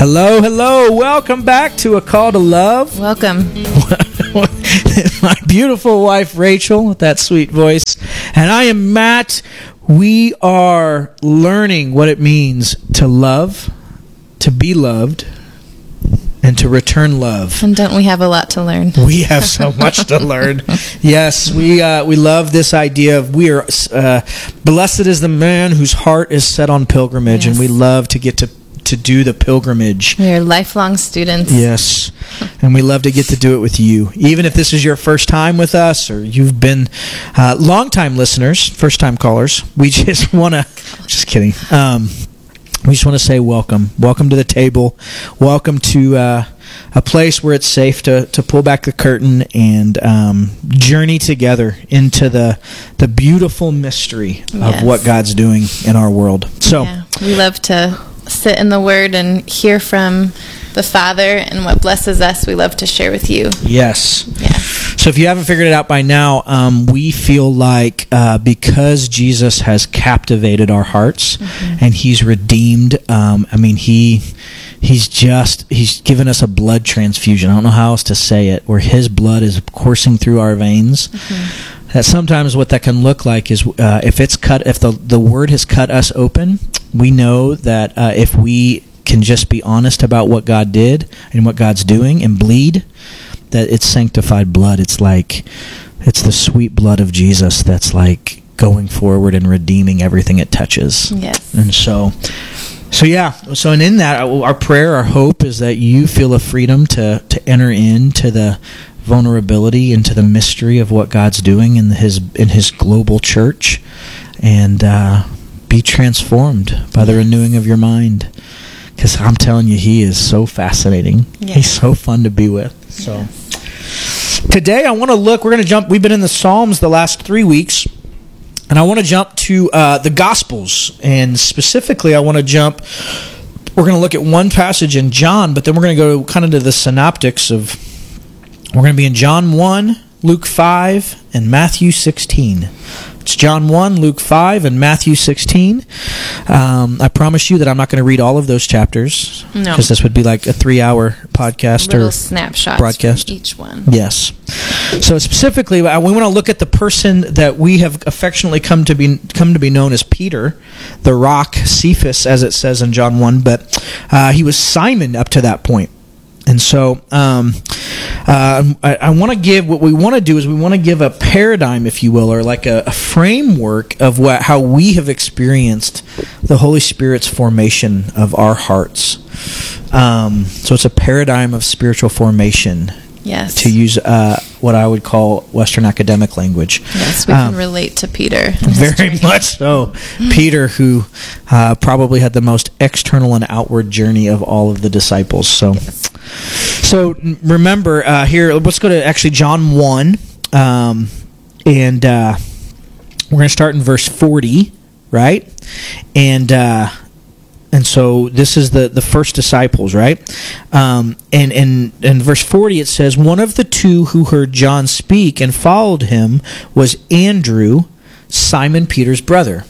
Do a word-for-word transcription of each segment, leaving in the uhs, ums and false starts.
Hello, hello. Welcome back to A Call to Love. Welcome. My beautiful wife, Rachel, with that sweet voice. And I am Matt. We are learning what it means to love, to be loved, and to return love. And don't we have a lot to learn? We have so much to learn. Yes, we uh, we love this idea of we are uh, blessed is the man whose heart is set on pilgrimage, yes. And we love to get to to do the pilgrimage. We are lifelong students. Yes, and we love to get to do it with you. Even if this is your first time with us, or you've been uh, long-time listeners, first-time callers, we just want to, just kidding, um, we just want to say welcome. Welcome to the table. Welcome to uh, a place where it's safe to, to pull back the curtain and um, journey together into the the beautiful mystery yes. of what God's doing in our world. So yeah. We love to sit in the Word and hear from the Father, and what blesses us, we love to share with you. Yes. Yeah. So if you haven't figured it out by now, um, we feel like uh, because Jesus has captivated our hearts, mm-hmm. and He's redeemed, um, I mean, He... He's just, he's given us a blood transfusion. I don't know how else to say it, where His blood is coursing through our veins. Mm-hmm. That sometimes what that can look like is uh, if it's cut, if the, the Word has cut us open, we know that uh, if we can just be honest about what God did and what God's doing and bleed, that it's sanctified blood. It's like, it's the sweet blood of Jesus that's like going forward and redeeming everything it touches. Yes. And so... So yeah, so and in that, our prayer, our hope is that you feel a freedom to, to enter into the vulnerability, into the mystery of what God's doing in His in His global church, and uh, be transformed by the renewing of your mind. Because I'm telling you, He is so fascinating. Yes. He's so fun to be with. So yes. Today, I want to look. We're going to jump. We've been in the Psalms the last three weeks. And I want to jump to uh, the Gospels, and specifically I want to jump, we're going to look at one passage in John, but then we're going to go kind of to the synoptics of, we're going to be in John one, Luke five, and Matthew sixteen. It's John one, Luke five, and Matthew sixteen. Um, I promise you that I'm not going to read all of those chapters. No. Because this would be like a three-hour podcast Little or snapshots broadcast. From each one. Yes. So specifically, we want to look at the person that we have affectionately come to be come to be known as Peter, the rock, Cephas, as it says in John one. But uh, he was Simon up to that point. And so um, uh, I, I want to give, what we want to do is we want to give a paradigm, if you will, or like a, a framework of what how we have experienced the Holy Spirit's formation of our hearts. Um, so it's a paradigm of spiritual formation. Yes. To use uh, what I would call Western academic language. Yes, we um, can relate to Peter. Very much so. Peter, who uh, probably had the most external and outward journey of all of the disciples. So, yes. so remember uh, here, let's go to actually John one, um, and uh, we're going to start in verse forty, right? And... Uh, And so this is the, the first disciples, right? Um, and in in verse forty it says, one of the two who heard John speak and followed him was Andrew, Simon Peter's brother.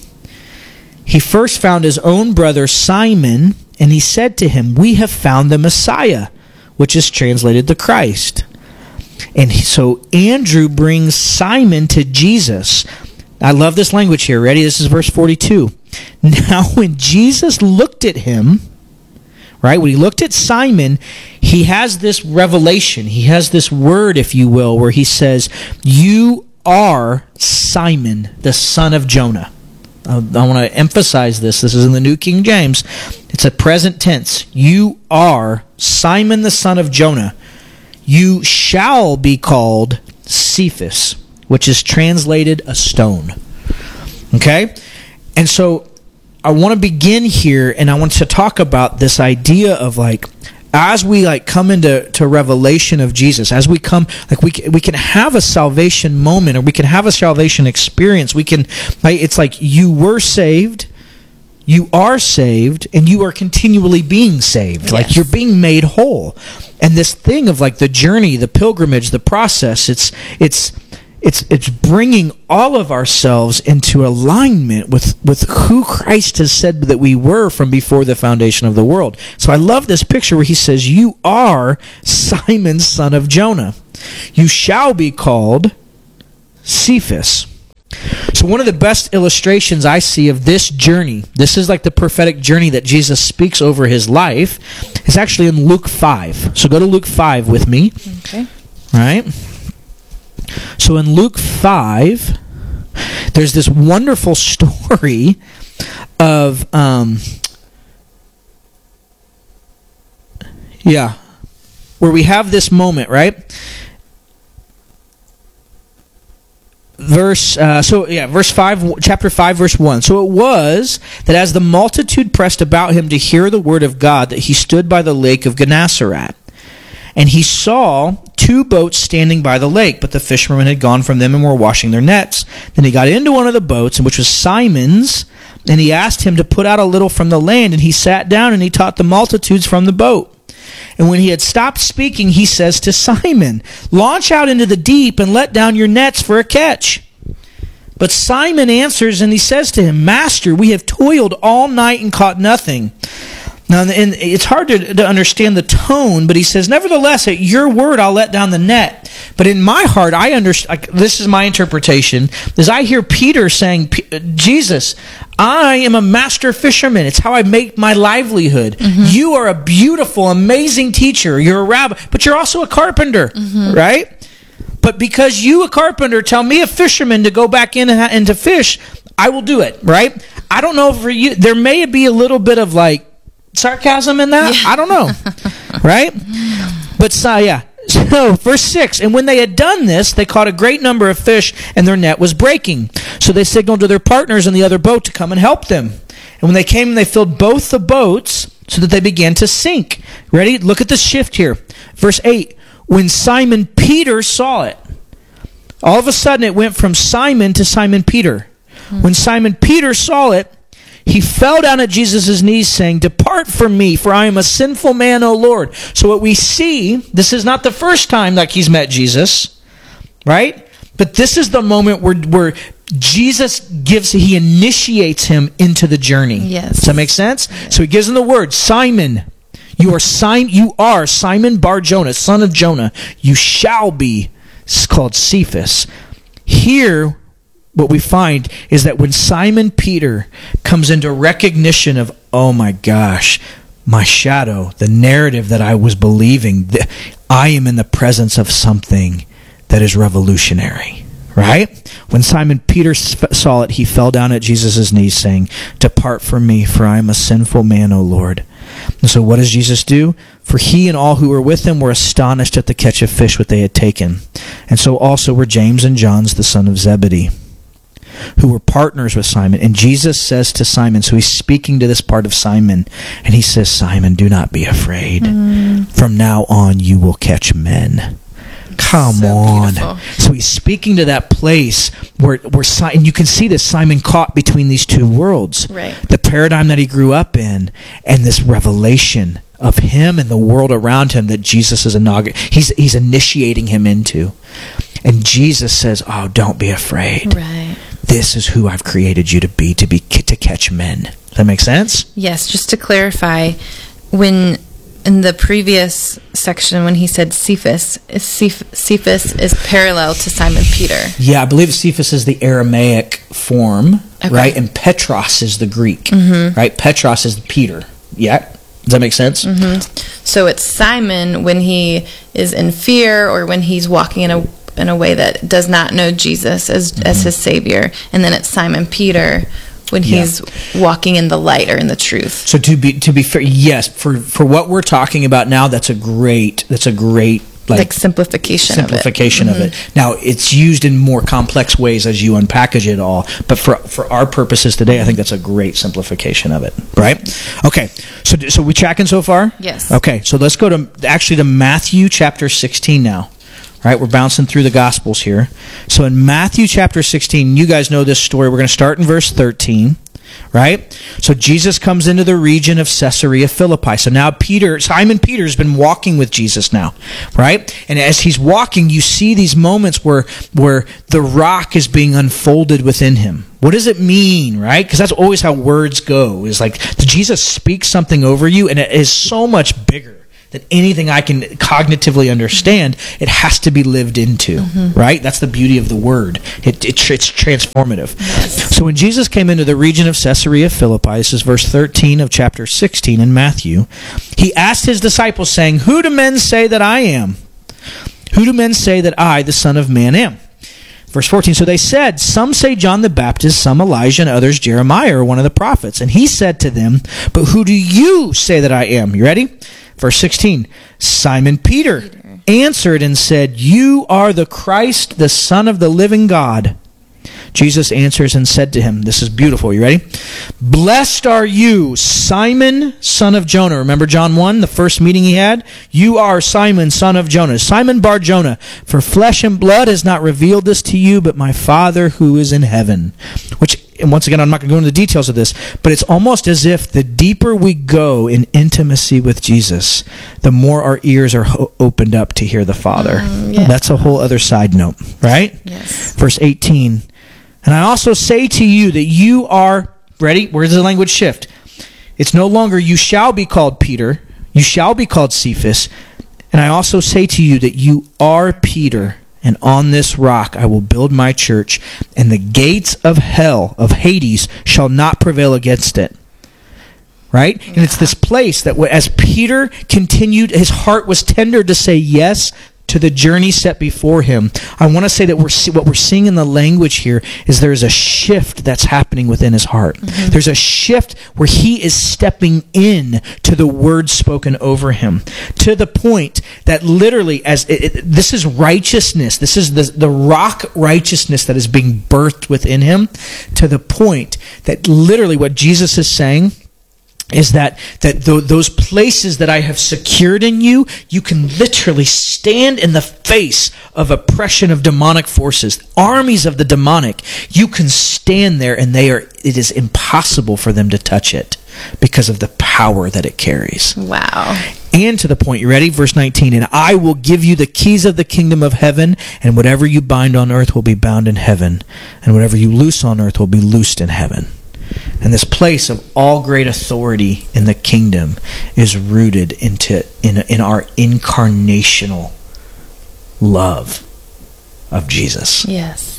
He first found his own brother Simon, and he said to him, we have found the Messiah, which is translated the Christ. And so Andrew brings Simon to Jesus. I love this language here. Ready? This is verse forty-two. Now, when Jesus looked at him, right, when he looked at Simon, he has this revelation. He has this word, if you will, where he says, you are Simon, the son of Jonah. I, I want to emphasize this. This is in the New King James. It's a present tense. You are Simon, the son of Jonah. You shall be called Cephas, which is translated a stone. Okay? And so I want to begin here, and I want to talk about this idea of like, as we like come into to revelation of Jesus, as we come, like we we can have a salvation moment, or we can have a salvation experience. We can, like, it's like you were saved, you are saved, and you are continually being saved. Yes. Like you're being made whole. And this thing of like the journey, the pilgrimage, the process, it's it's it's it's bringing all of ourselves into alignment with, with who Christ has said that we were from before the foundation of the world. So I love this picture where he says, you are Simon, son of Jonah. You shall be called Cephas. So one of the best illustrations I see of this journey, this is like the prophetic journey that Jesus speaks over his life, is actually in Luke five. So go to Luke five with me. Okay. All right. So in Luke five, there's this wonderful story of, um, yeah, where we have this moment, right? Verse, uh, so yeah, verse five, chapter five, verse one. So it was that as the multitude pressed about him to hear the word of God, that he stood by the lake of Gennesaret. And he saw two boats standing by the lake, but the fishermen had gone from them and were washing their nets. Then he got into one of the boats, which was Simon's, and he asked him to put out a little from the land, and he sat down and he taught the multitudes from the boat. And when he had stopped speaking, he says to Simon, launch out into the deep and let down your nets for a catch. But Simon answers and he says to him, Master, we have toiled all night and caught nothing. Now, and it's hard to, to understand the tone, but he says, nevertheless, at your word, I'll let down the net. But in my heart, I understand. This is my interpretation. Is I hear Peter saying, Jesus, I am a master fisherman. It's how I make my livelihood. Mm-hmm. You are a beautiful, amazing teacher. You're a rabbi, but you're also a carpenter, mm-hmm. right? But because you, a carpenter, tell me, a fisherman, to go back in and to fish, I will do it, right? I don't know for you. There may be a little bit of like sarcasm in that. Yeah. I don't know, right? But uh, yeah. So, verse six, and when they had done this, they caught a great number of fish, and their net was breaking. So they signaled to their partners in the other boat to come and help them. And when they came, they filled both the boats so that they began to sink. Ready? Look at the shift here. Verse eight, when Simon Peter saw it, all of a sudden it went from Simon to Simon Peter. Hmm. When Simon Peter saw it, he fell down at Jesus' knees saying, depart from me, for I am a sinful man, O Lord. So what we see, this is not the first time like he's met Jesus, right? But this is the moment where, where Jesus gives, he initiates him into the journey. Yes. Does that make sense? Yes. So he gives him the word, Simon, you are Simon, you are Simon Bar Jonah, son of Jonah. You shall be called Cephas. Here, what we find is that when Simon Peter comes into recognition of, oh my gosh, my shadow, the narrative that I was believing, I am in the presence of something that is revolutionary, right? When Simon Peter saw it, he fell down at Jesus' knees saying, depart from me, for I am a sinful man, O Lord. And so what does Jesus do? For he and all who were with him were astonished at the catch of fish which they had taken. And so also were James and John, the son of Zebedee, who were partners with Simon. And Jesus says to Simon, so he's speaking to this part of Simon, and he says, Simon, do not be afraid. Mm. From now on you will catch men. Come so on. Beautiful. So he's speaking to that place where, where and you can see this, Simon caught between these two worlds. Right. The paradigm that he grew up in and this revelation of him and the world around him that Jesus is inaugurating. He's, he's initiating him into. And Jesus says, oh, don't be afraid. Right. This is who I've created you to be, to be to catch men. Does that make sense? Yes, just to clarify, when in the previous section when he said Cephas, Cephas is parallel to Simon Peter. Yeah, I believe Cephas is the Aramaic form, okay. right? And Petros is the Greek, mm-hmm. right? Petros is Peter. Yeah? Does that make sense? Mm-hmm. So it's Simon when he is in fear or when he's walking in a in a way that does not know Jesus as mm-hmm. as his Savior. And then it's Simon Peter when he's yeah. walking in the light or in the truth. So to be to be fair, yes, for, for what we're talking about now, that's a great that's a great like, like simplification simplification of it. of it. Mm-hmm. Now it's used in more complex ways as you unpackage it all, but for for our purposes today, I think that's a great simplification of it. Right? Okay. So so we tracking so far? Yes. Okay. So let's go to actually to Matthew chapter sixteen now. All right, we're bouncing through the Gospels here. So in Matthew chapter sixteen, you guys know this story. We're going to start in verse thirteen. right? So Jesus comes into the region of Caesarea Philippi. So now Peter, Simon Peter's been walking with Jesus now, right? And as he's walking, you see these moments where where the rock is being unfolded within him. What does it mean, right? Because that's always how words go. Is like Jesus speaks something over you, and it is so much bigger than anything I can cognitively understand. It has to be lived into, mm-hmm. right? That's the beauty of the word. It, it it's transformative. Yes. So when Jesus came into the region of Caesarea Philippi, this is verse thirteen of chapter sixteen in Matthew, he asked his disciples, saying, "Who do men say that I am? Who do men say that I, the Son of Man, am?" Verse fourteen, so they said, "Some say John the Baptist, some Elijah, and others Jeremiah or one of the prophets." And he said to them, "But who do you say that I am?" You ready? Verse sixteen, Simon Peter, Peter answered and said, "You are the Christ, the Son of the living God." Jesus answers and said to him, this is beautiful, you ready? "Blessed are you, Simon, son of Jonah." Remember John one, the first meeting he had? "You are Simon, son of Jonah, Simon Bar Jonah, for flesh and blood has not revealed this to you, but my Father who is in heaven." Which, and once again, I'm not going to go into the details of this, but it's almost as if the deeper we go in intimacy with Jesus, the more our ears are ho- opened up to hear the Father. Mm, yeah. That's a whole other side note, right? Yes. Verse eighteen, "And I also say to you that you are," ready? Where's the language shift? It's no longer "you shall be called Peter," "you shall be called Cephas." "And I also say to you that you are Peter, and on this rock I will build my church, and the gates of hell, of Hades, shall not prevail against it." Right? Yeah. And it's this place that as Peter continued, his heart was tender to say yes to the journey set before him. I want to say that we're what we're seeing in the language here is there is a shift that's happening within his heart. Mm-hmm. There's a shift where he is stepping in to the words spoken over him, to the point that literally, as it, it, this is righteousness, this is the, the rock righteousness that is being birthed within him, to the point that literally what Jesus is saying is that that th- those places that I have secured in you, you can literally stand in the face of oppression of demonic forces, armies of the demonic. You can stand there, and they are. It is impossible for them to touch it because of the power that it carries. Wow. And to the point, you ready? Verse nineteen, "And I will give you the keys of the kingdom of heaven, and whatever you bind on earth will be bound in heaven, and whatever you loose on earth will be loosed in heaven." And this place of all great authority in the kingdom is rooted into in, in our incarnational love of Jesus. Yes.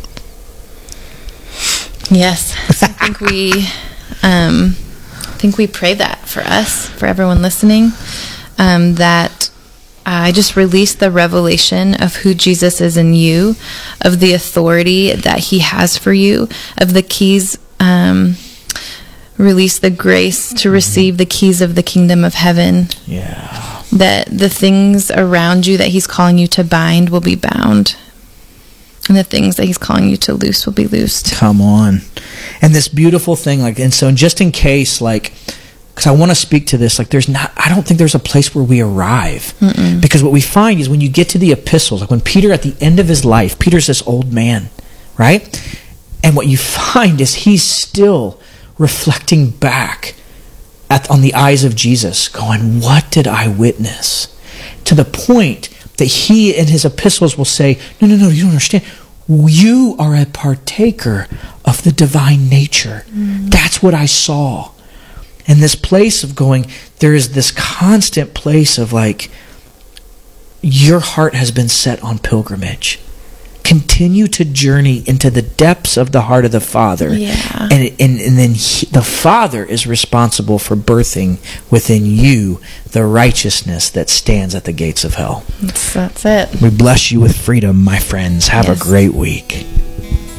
Yes. I think we um, I think we pray that for us, for everyone listening, um, that I just release the revelation of who Jesus is in you, of the authority that he has for you, of the keys. Um, release the grace to receive the keys of the kingdom of heaven. Yeah. That the things around you that he's calling you to bind will be bound, and the things that he's calling you to loose will be loosed. Come on. And this beautiful thing, like, and so just in case, like, because I want to speak to this, like, there's not, I don't think there's a place where we arrive. Mm-mm. Because what we find is when you get to the epistles, like when Peter, at the end of his life, Peter's this old man, right? And what you find is he's still reflecting back at, on the eyes of Jesus, going, what did I witness? To the point that he in his epistles will say, no, no, no, you don't understand. You are a partaker of the divine nature. Mm. That's what I saw. And this place of going, there is this constant place of like, your heart has been set on pilgrimage. Continue to journey into the depths of the heart of the Father. Yeah. And, and, and then he, the Father is responsible for birthing within you the righteousness that stands at the gates of hell. That's, that's it. We bless you with freedom, my friends. Have yes. a great week.